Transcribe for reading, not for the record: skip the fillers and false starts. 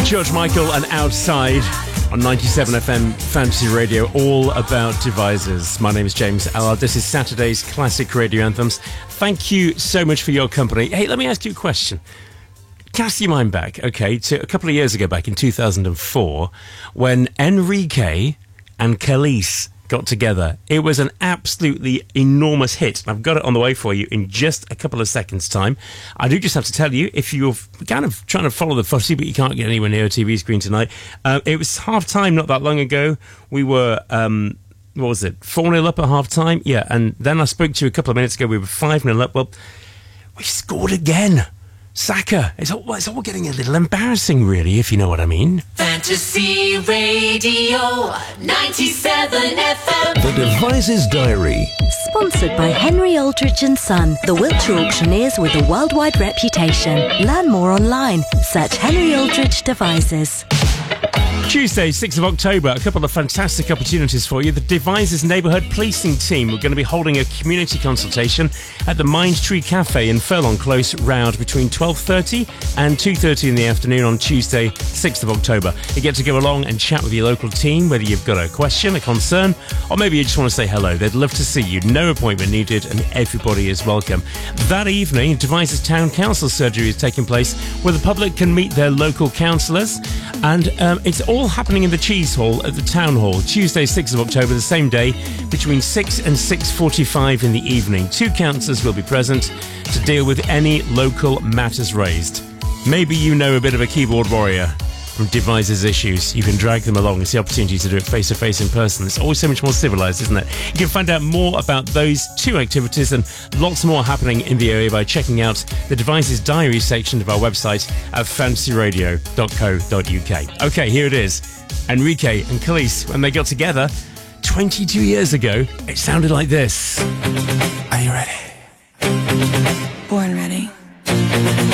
George Michael and Outside on 97 FM Fantasy Radio, all about devices. My name is James Allard. This is Saturday's Classic Radio Anthems. Thank you so much for your company. Hey, let me ask you a question. Cast your mind back, okay, to a couple of years ago, back in 2004, when Enrique and Khalees got together. It was an absolutely enormous hit. I've got it on the way for you in just a couple of seconds' time. I do just have to tell you, if you're kind of trying to follow the fussy, but you can't get anywhere near a TV screen tonight, it was half-time not that long ago. We were, what was it, 4-0 up at half-time? Yeah, and then I spoke to you a couple of minutes ago, we were 5-0 up. Well, we scored again. Saka. It's all getting a little embarrassing, really, if you know what I mean. Fantasy Radio 97 FM. The Devices Diary. Sponsored by Henry Aldridge & Son, the Wiltshire auctioneers with a worldwide reputation. Learn more online. Search Henry Aldridge Devices. Tuesday, 6th of October, a couple of fantastic opportunities for you. The Devices Neighbourhood Policing Team are going to be holding a community consultation at the Mindtree Cafe in Furlong Close, Roud, between 12:30 and 2:30 in the afternoon on Tuesday, 6th of October. You get to go along and chat with your local team, whether you've got a question, a concern, or maybe you just want to say hello. They'd love to see you. No appointment needed, and everybody is welcome. That evening, Devices Town Council surgery is taking place where the public can meet their local councillors, and it's all happening in the Cheese Hall at the Town Hall, Tuesday, 6th of October, the same day, between 6 and 6:45 in the evening. 2 councillors will be present to deal with any local matters raised. Maybe you know a bit of a keyboard warrior from Devices Issues. You can drag them along. It's the opportunity to do it face-to-face in person. It's always so much more civilised, isn't it? You can find out more about those 2 activities and lots more happening in the area by checking out the Devices Diary section of our website at fantasyradio.co.uk. Okay, here it is. Enrique and Khalees, when they got together 22 years ago, it sounded like this. Are you ready?